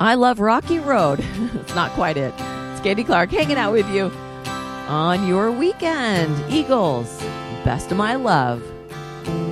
I Love Rocky Road. It's not quite it. It's Katie Clark hanging out with you on your weekend. Eagles, Best of My Love.